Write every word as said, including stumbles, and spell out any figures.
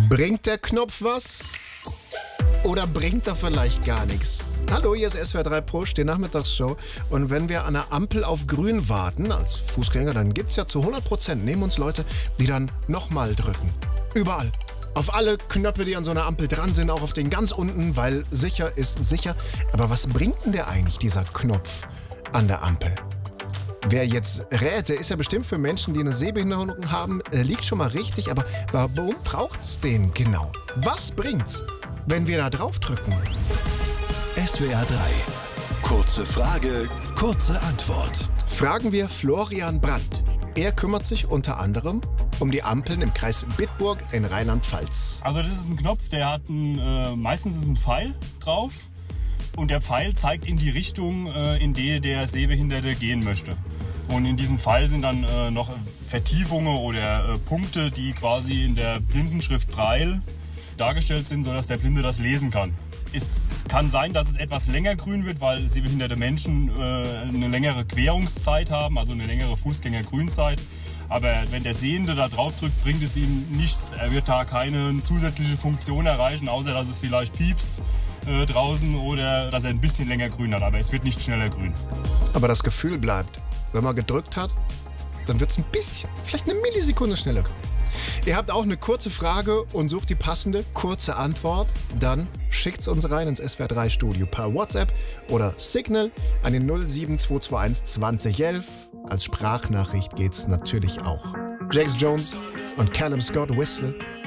Bringt der Knopf was? Oder bringt er vielleicht gar nichts? Hallo, hier ist S W R drei Push, die Nachmittagsshow. Und wenn wir an der Ampel auf Grün warten, als Fußgänger, dann gibt es ja zu hundert Prozent neben uns Leute, die dann nochmal drücken. Überall. Auf alle Knöpfe, die an so einer Ampel dran sind, auch auf den ganz unten, weil sicher ist sicher. Aber was bringt denn der eigentlich, dieser Knopf an der Ampel? Wer jetzt rät, der ist ja bestimmt für Menschen, die eine Sehbehinderung haben, äh, liegt schon mal richtig. Aber warum braucht's den genau? Was bringt's, wenn wir da drauf drücken? S W R drei. Kurze Frage, kurze Antwort. Fragen wir Florian Brandt. Er kümmert sich unter anderem um die Ampeln im Kreis Bitburg in Rheinland-Pfalz. Also das ist ein Knopf, der hat ein, äh, meistens ist ein Pfeil drauf. Und der Pfeil zeigt in die Richtung, äh, in die der Sehbehinderte gehen möchte. Und in diesem Pfeil sind dann äh, noch Vertiefungen oder äh, Punkte, die quasi in der Blindenschrift Braille dargestellt sind, sodass der Blinde das lesen kann. Es kann sein, dass es etwas länger grün wird, weil sehbehinderte Menschen äh, eine längere Querungszeit haben, also eine längere Fußgängergrünzeit. Aber wenn der Sehende da drauf drückt, bringt es ihm nichts. Er wird da keine zusätzliche Funktion erreichen, außer dass es vielleicht piepst äh, draußen oder dass er ein bisschen länger grün hat. Aber es wird nicht schneller grün. Aber das Gefühl bleibt. Wenn man gedrückt hat, dann wird es ein bisschen, vielleicht eine Millisekunde schneller grün. Ihr habt auch eine kurze Frage und sucht die passende kurze Antwort, dann schickt's uns rein ins S W R drei Studio per WhatsApp oder Signal an den null sieben zwei zwei eins zwanzig elf. Als Sprachnachricht geht's natürlich auch. Jax Jones und Callum Scott Whistle